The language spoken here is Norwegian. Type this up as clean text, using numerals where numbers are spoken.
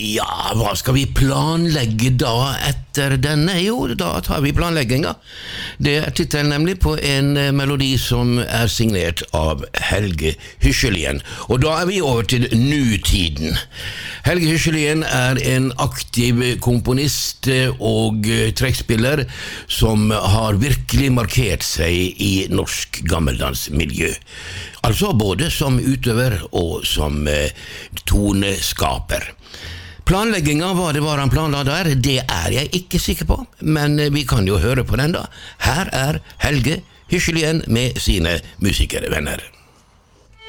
Ja, hva skal vi planlegge da etter denne? Jo, da tar vi planlegginga. Det er tittelen nemlig på en melodi som er signert av Helge Hysjelien. Og da er vi over til nutiden. Helge Hysjelien er en aktiv komponist og trekkspiller som har virkelig markert seg i norsk gammeldansmiljø. Altså både som utøver og som toneskaper. Planlegginga, hva det var han planla der, det er jeg ikke sikker på, men vi kan jo høre på den da. Her er Helge Hysjelien med sine musikervenner.